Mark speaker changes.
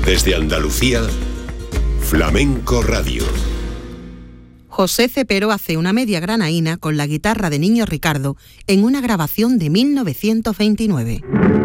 Speaker 1: Desde Andalucía, Flamenco Radio.
Speaker 2: José Cepero hace una media granaína con la guitarra de Niño Ricardo en una grabación de 1929.